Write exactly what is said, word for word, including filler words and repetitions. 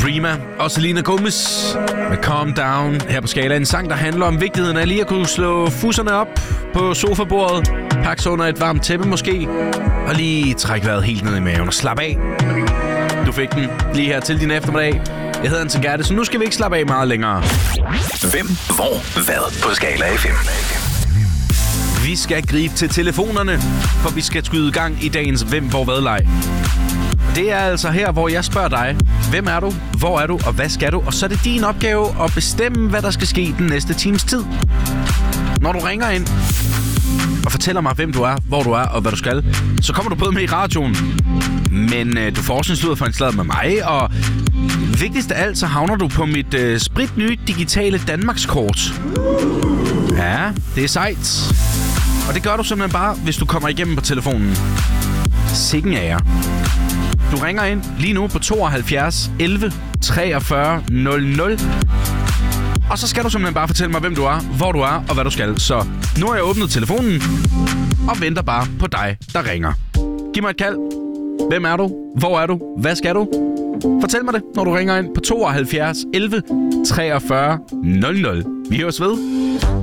Rima og Selena Gomez med Calm Down her på Skala. En sang, der handler om vigtigheden af lige at kunne slå fusserne op på sofabordet, pakke sig under et varmt tæppe måske, og lige trække vejret helt ned i maven og slappe af. Du fik den lige her til din eftermiddag. Jeg hedder Anton Gerte, så nu skal vi ikke slappe af meget længere. Hvem, hvor, hvad på Skala F M. Vi skal gribe til telefonerne, for vi skal skyde i gang i dagens Hvem, hvor, hvad-leg. Det er altså her, hvor jeg spørger dig, hvem er du, hvor er du, og hvad skal du? Og så er det din opgave at bestemme, hvad der skal ske den næste times tid. Når du ringer ind og fortæller mig, hvem du er, hvor du er og hvad du skal, så kommer du både med i radioen, men øh, du får også en sludder for en slader med mig, og vigtigst af alt, så havner du på mit øh, spritnye digitale Danmarkskort. Ja, det er sejt. Og det gør du simpelthen bare, hvis du kommer igennem på telefonen. Sikken af jer. Du ringer ind lige nu på tooghalvfjerds elleve treogfyrre nul nul. Og så skal du simpelthen bare fortælle mig, hvem du er, hvor du er og hvad du skal. Så nu har jeg åbnet telefonen og venter bare på dig, der ringer. Giv mig et kald. Hvem er du? Hvor er du? Hvad skal du? Fortæl mig det, når du ringer ind på tooghalvfjerds elleve treogfyrre nul nul. Vi høres ved.